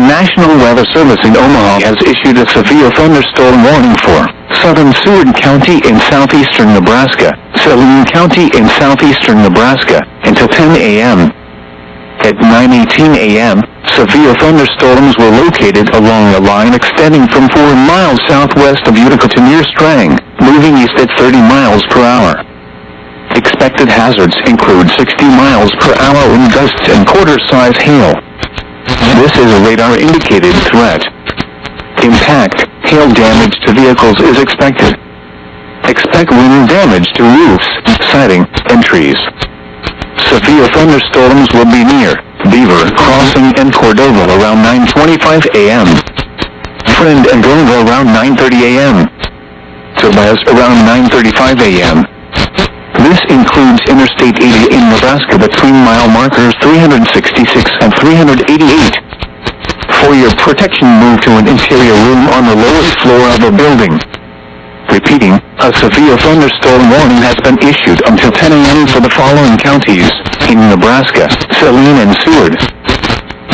National Weather Service in Omaha has issued a severe thunderstorm warning for southern Seward County in southeastern Nebraska, Saline County in southeastern Nebraska, until 10 a.m. At 9:18 a.m., severe thunderstorms were located along a line extending from 4 miles southwest of Utica to near Strang, moving east at 30 miles per hour. Expected hazards include 60 miles per hour wind gusts and quarter-size hail. This is a radar-indicated threat. Impact, hail damage to vehicles is expected. Expect wind damage to roofs, siding, and trees. Severe thunderstorms will be near Beaver Crossing and Cordova around 9:25 a.m. Friend and Grova around 9:30 a.m. Tobias around 9:35 a.m. This includes Interstate 80 in Nebraska between mile markers 366 and 388. For your protection, move to an interior room on the lowest floor of a building. Repeating, a severe thunderstorm warning has been issued until 10 a.m. for the following counties in Nebraska: Saline and Seward,